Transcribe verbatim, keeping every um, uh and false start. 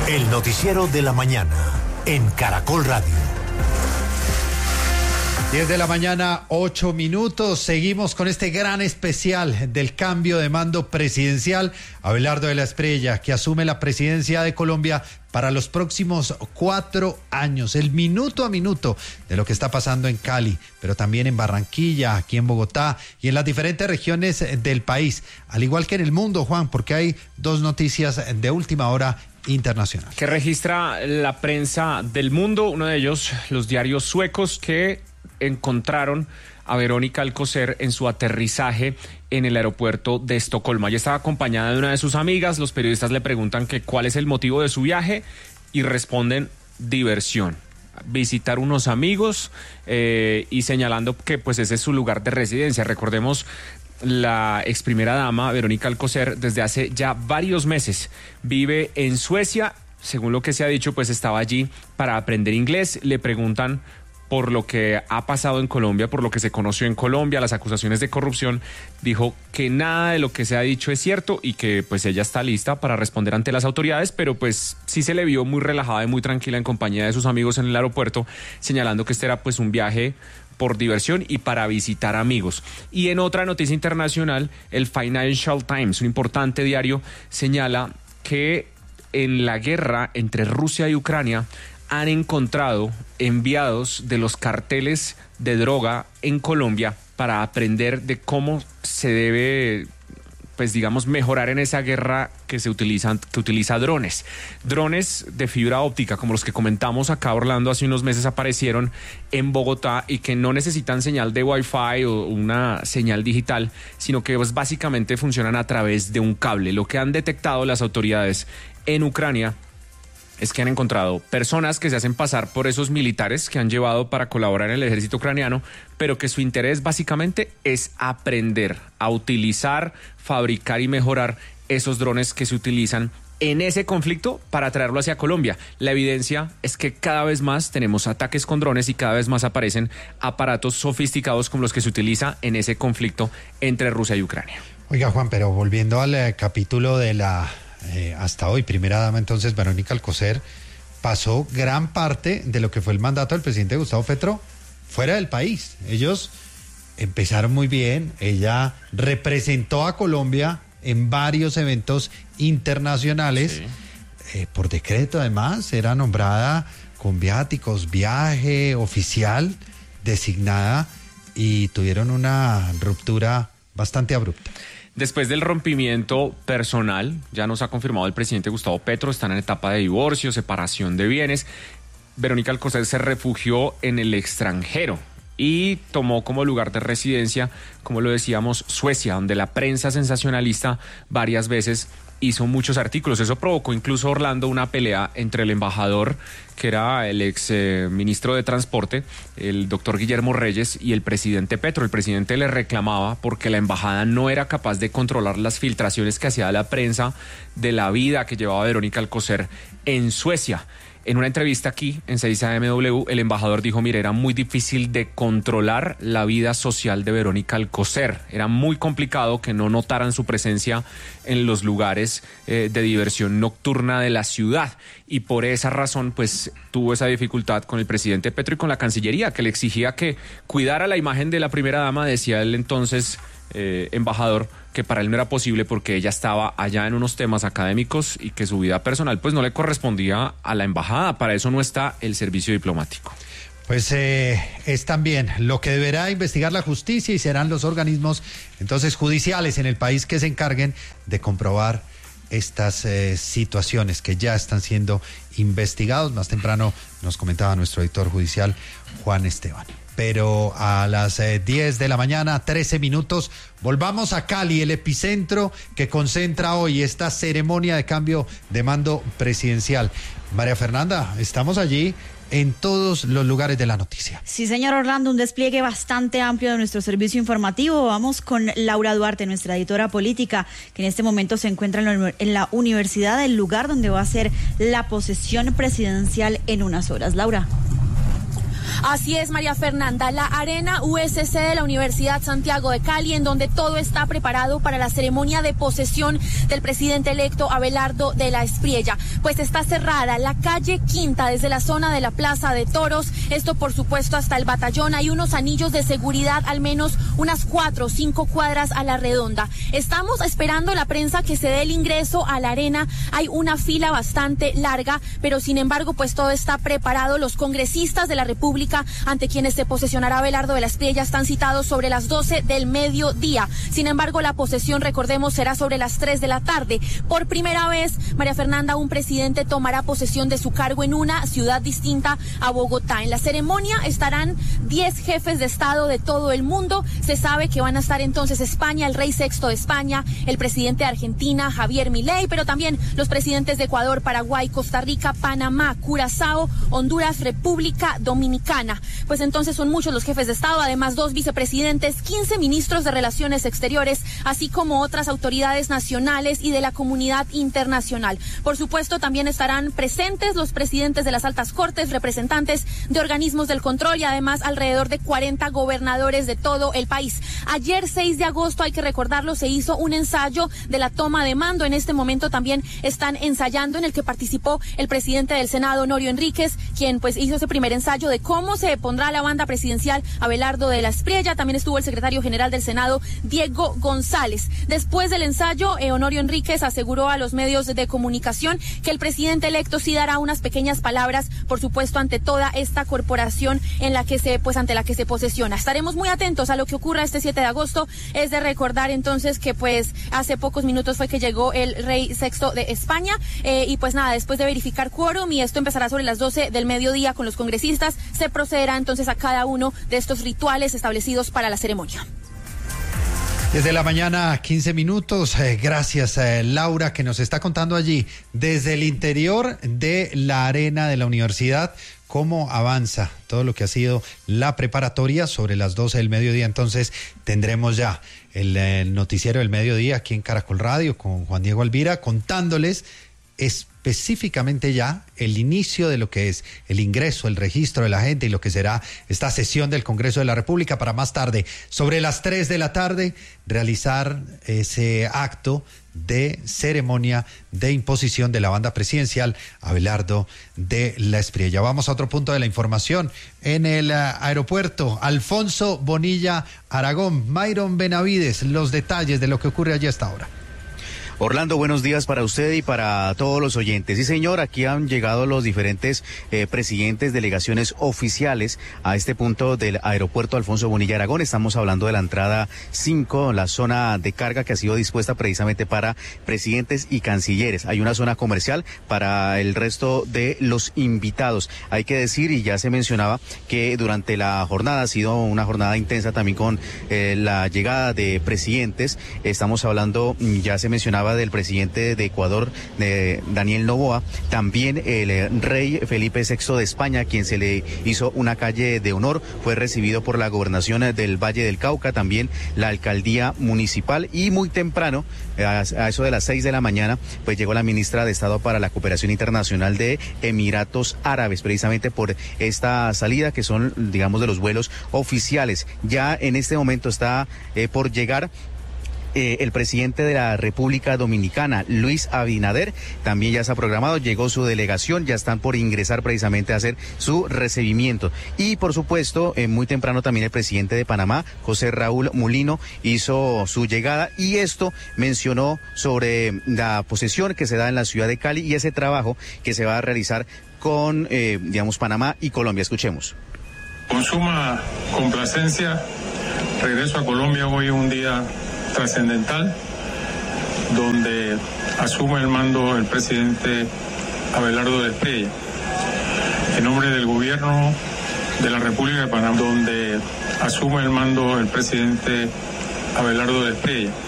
El noticiero de la mañana en Caracol Radio. diez de la mañana, ocho minutos. Seguimos con este gran especial del cambio de mando presidencial. Abelardo de la Espriella, que asume la presidencia de Colombia para los próximos cuatro años. El minuto a minuto de lo que está pasando en Cali, pero también en Barranquilla, aquí en Bogotá y en las diferentes regiones del país. Al igual que en el mundo, Juan, porque hay dos noticias de última hora internacional. Que registra la prensa del mundo, uno de ellos, los diarios suecos, que encontraron a Verónica Alcocer en su aterrizaje en el aeropuerto de Estocolmo. Ella estaba acompañada de una de sus amigas. Los periodistas le preguntan que cuál es el motivo de su viaje y responden: diversión, visitar unos amigos, eh, y señalando que pues ese es su lugar de residencia. Recordemos, la ex primera dama Verónica Alcocer desde hace ya varios meses vive en Suecia. Según lo que se ha dicho, pues estaba allí para aprender inglés. Le preguntan por lo que ha pasado en Colombia, por lo que se conoció en Colombia, las acusaciones de corrupción. Dijo que nada de lo que se ha dicho es cierto y que pues ella está lista para responder ante las autoridades, pero pues sí se le vio muy relajada y muy tranquila en compañía de sus amigos en el aeropuerto, señalando que este era pues un viaje por diversión y para visitar amigos. Y en otra noticia internacional, el Financial Times, un importante diario, señala que en la guerra entre Rusia y Ucrania han encontrado enviados de los carteles de droga en Colombia para aprender de cómo se debe, pues digamos, mejorar en esa guerra que se utilizan, que utiliza drones. Drones de fibra óptica, como los que comentamos acá, Orlando, hace unos meses aparecieron en Bogotá y que no necesitan señal de Wi-Fi o una señal digital, sino que pues básicamente funcionan a través de un cable. Lo que han detectado las autoridades en Ucrania es que han encontrado personas que se hacen pasar por esos militares que han llevado para colaborar en el ejército ucraniano, pero que su interés básicamente es aprender a utilizar, fabricar y mejorar esos drones que se utilizan en ese conflicto para traerlo hacia Colombia. La evidencia es que cada vez más tenemos ataques con drones y cada vez más aparecen aparatos sofisticados como los que se utiliza en ese conflicto entre Rusia y Ucrania. Oiga, Juan, pero volviendo al eh, capítulo de la... Eh, hasta hoy, primera dama, entonces, Verónica Alcocer, pasó gran parte de lo que fue el mandato del presidente Gustavo Petro fuera del país. Ellos empezaron muy bien, ella representó a Colombia en varios eventos internacionales, sí. eh, por decreto además, era nombrada con viáticos, viaje oficial, designada, y tuvieron una ruptura bastante abrupta. Después del rompimiento personal, ya nos ha confirmado el presidente Gustavo Petro, están en etapa de divorcio, separación de bienes. Verónica Alcocer se refugió en el extranjero y tomó como lugar de residencia, como lo decíamos, Suecia, donde la prensa sensacionalista varias veces hizo muchos artículos. Eso provocó incluso, Orlando, una pelea entre el embajador, que era el ex eh, ministro de Transporte, el doctor Guillermo Reyes, y el presidente Petro. El presidente le reclamaba porque la embajada no era capaz de controlar las filtraciones que hacía la prensa de la vida que llevaba Verónica Alcocer en Suecia. En una entrevista aquí en seis A M W, el embajador dijo: mire, era muy difícil de controlar la vida social de Verónica Alcocer. Era muy complicado que no notaran su presencia en los lugares eh, de diversión nocturna de la ciudad. Y por esa razón, pues, tuvo esa dificultad con el presidente Petro y con la Cancillería, que le exigía que cuidara la imagen de la primera dama. Decía el entonces eh, embajador que para él no era posible porque ella estaba allá en unos temas académicos y que su vida personal pues no le correspondía a la embajada. Para eso no está el servicio diplomático. Pues eh, es también lo que deberá investigar la justicia y serán los organismos entonces judiciales en el país que se encarguen de comprobar estas eh, situaciones que ya están siendo investigados. Más temprano nos comentaba nuestro editor judicial, Juan Esteban. Pero a las eh, diez de la mañana, trece minutos, volvamos a Cali, el epicentro que concentra hoy esta ceremonia de cambio de mando presidencial. María Fernanda, estamos allí en todos los lugares de la noticia. Sí, señor Orlando, un despliegue bastante amplio de nuestro servicio informativo. Vamos con Laura Duarte, nuestra editora política, que en este momento se encuentra en la, en la universidad, el lugar donde va a ser la posesión presidencial en unas horas. Laura. Así es, María Fernanda, la Arena U S C de la Universidad Santiago de Cali, en donde todo está preparado para la ceremonia de posesión del presidente electo Abelardo de la Espriella. Pues está cerrada la calle Quinta desde la zona de la Plaza de Toros, esto por supuesto hasta el batallón. Hay unos anillos de seguridad, al menos unas cuatro o cinco cuadras a la redonda. Estamos esperando la prensa que se dé el ingreso a la arena. Hay una fila bastante larga, pero sin embargo pues todo está preparado. Los congresistas de la República ante quienes se posesionará Abelardo de la Espriella están citados sobre las doce del mediodía. Sin embargo, la posesión, recordemos, será sobre las tres de la tarde. Por primera vez, María Fernanda, un presidente tomará posesión de su cargo en una ciudad distinta a Bogotá. En la ceremonia estarán diez jefes de Estado de todo el mundo. Se sabe que van a estar entonces España, el rey Sexto de España, el presidente de Argentina, Javier Milei, pero también los presidentes de Ecuador, Paraguay, Costa Rica, Panamá, Curazao, Honduras, República Dominicana. Pues entonces son muchos los jefes de Estado, además dos vicepresidentes, quince ministros de Relaciones Exteriores, así como otras autoridades nacionales y de la comunidad internacional. Por supuesto, también estarán presentes los presidentes de las altas cortes, representantes de organismos del control y además alrededor de cuarenta gobernadores de todo el país. Ayer, seis de agosto, hay que recordarlo, se hizo un ensayo de la toma de mando. En este momento también están ensayando, en el que participó el presidente del Senado, Honorio Enríquez, quien pues hizo ese primer ensayo de cómo se pondrá la banda presidencial Abelardo de la Espriella. También estuvo el secretario general del Senado, Diego González. Después del ensayo, eh, Honorio Enríquez aseguró a los medios de comunicación que el presidente electo sí dará unas pequeñas palabras, por supuesto, ante toda esta corporación en la que se, pues ante la que se posesiona. Estaremos muy atentos a lo que ocurra este siete de agosto. Es de recordar entonces que pues hace pocos minutos fue que llegó el rey Sexto de España, eh, y pues nada, después de verificar quórum, y esto empezará sobre las doce del mediodía con los congresistas, se procederá entonces a cada uno de estos rituales establecidos para la ceremonia. Desde la mañana, quince minutos. Eh, gracias, eh, Laura, que nos está contando allí, desde el interior de la arena de la universidad, cómo avanza todo lo que ha sido la preparatoria. Sobre las doce del mediodía, entonces, tendremos ya el, el noticiero del mediodía aquí en Caracol Radio con Juan Diego Alvira, contándoles específicamente ya el inicio de lo que es el ingreso, el registro de la gente y lo que será esta sesión del Congreso de la República, para más tarde, sobre las tres de la tarde, realizar ese acto de ceremonia de imposición de la banda presidencial Abelardo de la Espriella. Vamos a otro punto de la información. En el uh, aeropuerto Alfonso Bonilla Aragón, Mayron Benavides, los detalles de lo que ocurre allí hasta ahora. Orlando, buenos días para usted y para todos los oyentes. Sí, señor, aquí han llegado los diferentes eh, presidentes, delegaciones oficiales a este punto del aeropuerto Alfonso Bonilla Aragón. Estamos hablando de la entrada cinco, la zona de carga que ha sido dispuesta precisamente para presidentes y cancilleres. Hay una zona comercial para el resto de los invitados. Hay que decir, y ya se mencionaba, que durante la jornada ha sido una jornada intensa también con eh, la llegada de presidentes. Estamos hablando, ya se mencionaba, del presidente de Ecuador, de Daniel Noboa, también el rey Felipe Sexto de España, quien se le hizo una calle de honor, fue recibido por la gobernación del Valle del Cauca, también la alcaldía municipal, y muy temprano, a, a eso de las seis de la mañana, pues llegó la ministra de Estado para la Cooperación Internacional de Emiratos Árabes, precisamente por esta salida, que son, digamos, de los vuelos oficiales. Ya en este momento está eh, por llegar Eh, el presidente de la República Dominicana, Luis Abinader, también ya se ha programado, llegó su delegación, ya están por ingresar precisamente a hacer su recibimiento. Y por supuesto, eh, muy temprano también el presidente de Panamá, José Raúl Mulino, hizo su llegada, y esto mencionó sobre la posesión que se da en la ciudad de Cali y ese trabajo que se va a realizar con, eh, digamos, Panamá y Colombia. Escuchemos. Con suma complacencia, regreso a Colombia hoy, un día trascendental, donde asume el mando el presidente Abelardo de la Espriella, en nombre del gobierno de la República de Panamá, donde asume el mando el presidente Abelardo de la Espriella.